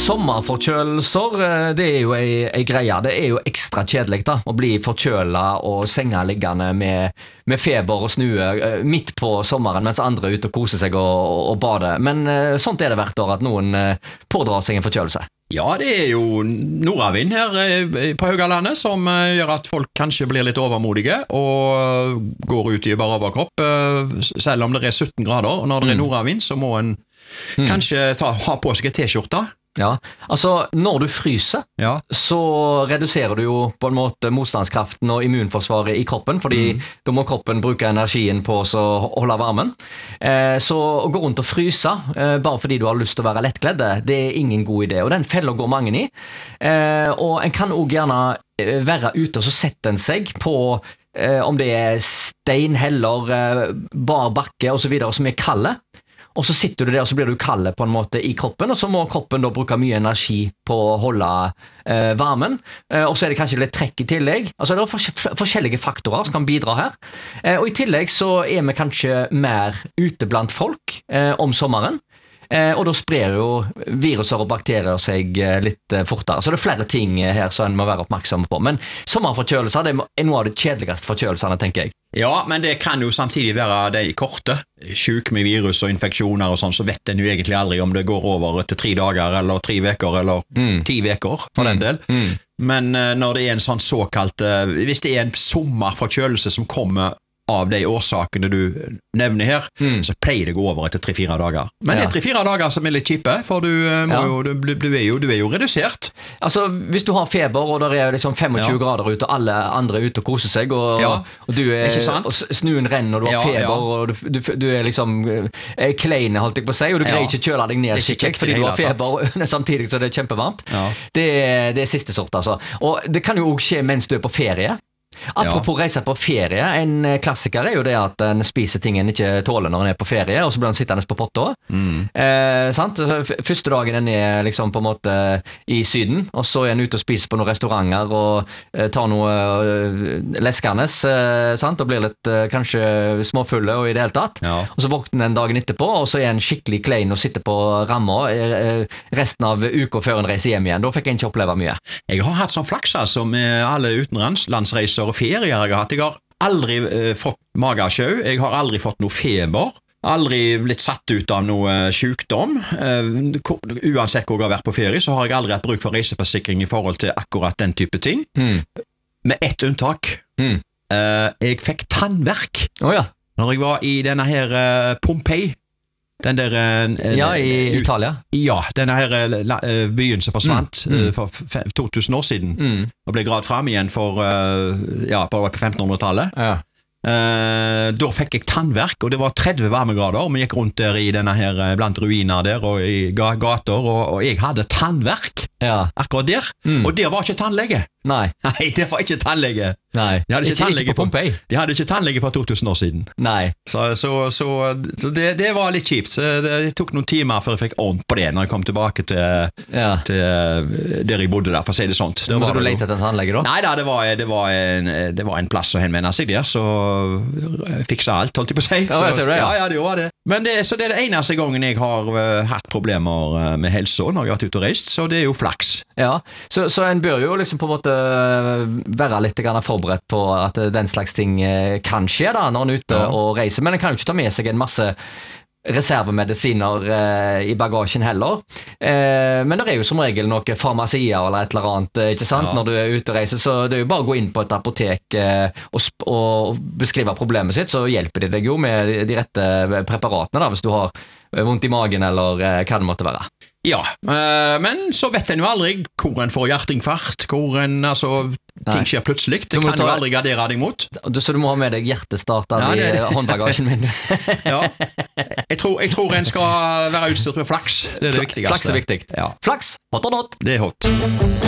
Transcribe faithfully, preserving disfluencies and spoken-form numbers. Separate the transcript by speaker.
Speaker 1: Sommerforkjølelser, det er jo ei, ei greie. Det er jo ekstra kjedelig da, å bli forkjølet og senga liggende med, med feber og snue midt på sommeren, mens andre er ute og koser seg og, og bader. Men sånt er det hvert år at noen pådrar seg en forkjølelse.
Speaker 2: Ja, det er jo nordavind her på Haugalandet som gjør at folk kanskje blir litt overmodige og går ut i bare overkropp, selv om det er sytten grader. Og når det er nordavind, så må en mm. kanskje ta, ha på seg et t-skjorte.
Speaker 1: Ja, altså når du fryser, ja. så reduserer du jo på en måte motstandskraften og immunforsvaret i kroppen, fordi mm. da må kroppen bruke energien på å holde varmen. Eh, så å gå rundt og fryse, eh, bare fordi du har lyst til å være lettkledde, det er ingen god idé, og den feller går mange i. Eh, og en kan også gjerne være ute, og så setter en seg på eh, om det er stein, heller, eh, bar bakke og så videre, som er kalde. Og så sitter du der, og så blir du kald på en måte i kroppen, og så må kroppen da bruke mye energi på å holde eh, varmen. Eh, og så er det kanskje litt trekk i tillegg. Altså det er fors- forskjellige faktorer som kan bidra her. Eh, og i tillegg så er vi kanskje mer ute blant folk eh, om sommeren. Eh, og da sprer jo viruser og bakterier seg eh, litt eh, fortere. Så det er flere ting eh, her som en må være oppmerksom på. Men sommerforkjølelser det er noe av de kjedeligste forkjølelsene, tenker jeg.
Speaker 2: Ja, men det kan jo samtidig være de korte. Syk med virus og infeksjoner og sånn, så vet en jo egentlig aldri om det går over etter tre dager, eller tre veker, eller mm. ti veker, for den del. Mm. Men uh, når det er en sånn såkalt, uh, hvis det er en sommerforkjølelse som kommer av de årsakene du nevner her, mm. så pleier det å gå over etter tre-fire dager. Men ja. det er tre-fire dager som er litt kjipe, for du, må ja. jo, du, du, er jo, du er jo redusert.
Speaker 1: Altså, hvis du har feber, og der er liksom femogtjue ja. grader ute, og alle andre er ute og koser seg, og, ja. og, du er, og snuen renner, og du har ja, feber, ja. og du, du, du er liksom er klein, holdt jeg på å si, og du greier ja. ikke kjøle deg ned skikkelig, fordi du har feber, og samtidig så det er kjempevarmt. Ja. Det, det er siste sort, altså. Og det kan jo også skje mens du er på ferie. Apropos ja. reise på ferie, en klassiker er jo det at en spiser ting en ikke tåler når en er på ferie, og så blir en sittende på potta. Mm. Eh, sant? Første dagen en er liksom på en måte i syden, og så er en ute og spiser på noen restauranter og eh, tar noe eh, leskandes, eh, sant? Og blir litt eh, kanskje småfulle og i det hele tatt. Ja. Og så våkner en dagen etterpå, og så er en skikkelig klein og sitter på ramma eh, resten av uka før en reiser hjem igjen. Da fikk en ikke oppleve mye.
Speaker 2: Jeg har hatt sånn flaks altså med alle utenlandsreiser og ferier jeg har hatt. Jeg har aldri eh, fått magesjau, jeg har aldri fått noe feber, aldri blitt satt ut av noe sykdom. Uh, uansett hvor jeg har vært på ferie, så har jeg aldri hatt bruk for reiseforsikring i forhold til akkurat den type ting. Mm. Med ett unntak. Mm. Uh, jeg fikk tannverk
Speaker 1: oh, ja.
Speaker 2: når jeg var i denne her uh, Pompeii. Den der uh,
Speaker 1: Ja, i Italia.
Speaker 2: Ja, denne her uh, byen som forsvant mm. uh, for to tusen år siden, mm. og ble gravd frem igjen for uh, ja, på femtenhundretallet. Ja. Uh, da fikk jeg tannverk, og det var tretti varmegrader, og vi gikk rundt der i denne her blant ruiner der og i gater, og, og jeg hadde tannverk ja. akkurat der, mm. og det var ikke tannlege.
Speaker 1: Nei.
Speaker 2: Nei, det var ikke tannlege.
Speaker 1: Nei,
Speaker 2: de hadde ikke, ikke,
Speaker 1: ikke på Pompeii.
Speaker 2: De hadde ikke tannlege for to tusen år siden.
Speaker 1: Nei.
Speaker 2: Så, så, så, så det, det var litt kjipt. Så det, det tok noen timer før jeg fikk ordent på det, når jeg kom tilbake til,
Speaker 1: ja.
Speaker 2: til der jeg bodde der, for å si det sånt.
Speaker 1: Så måtte du lete etter en tannlege da?
Speaker 2: Nei da, det var, det, var en, det var en plass å henvende seg der, så fiksa alt, holdt jeg på å si.
Speaker 1: Ja,
Speaker 2: så,
Speaker 1: jeg ser det, ja.
Speaker 2: ja, ja, det var det. Men det, så det er det eneste gangen jeg har uh, hatt problemer med helse når jeg har vært ute og reist, så det er jo flaks.
Speaker 1: Ja, så, så en bør jo liksom på en måte være litt grann forberedt på at den slags ting kan skje da, når en er ute ja. og reiser, men en kan jo ikke ta med seg en masse reservemedisiner eh, i bagasjen heller. Eh, men det er jo som regel noe farmasier eller et eller annet, ikke sant, ja. når du er ute og reiser, så det er jo bare å gå inn på et apotek eh, og, og beskrive problemet sitt, så hjelper de deg jo med de rette preparatene da, hvis du har vondt i magen eller eh, hva det måtte være.
Speaker 2: Ja, øh, men så vet en jo aldri hvor en får hjerteinfarkt, hvor en, altså, ting skjer plutselig. Det kan ta, jo aldri gardere deg mot.
Speaker 1: Så du må ha med deg hjertestarter ja, i håndbagasjen min.
Speaker 2: Ja, jeg tror, jeg tror en skal være utstyrt med flaks. Det er det viktigste.
Speaker 1: Flaks er viktig.
Speaker 2: Ja.
Speaker 1: Flaks, hot or not?
Speaker 2: Det er hot.